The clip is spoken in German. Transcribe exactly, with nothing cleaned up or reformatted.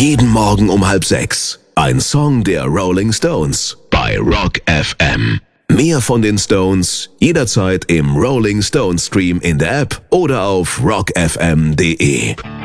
Jeden Morgen um halb sechs. Ein Song der Rolling Stones bei Rock F M. Mehr von den Stones jederzeit im Rolling Stones Stream in der App oder auf rock f m punkt d e.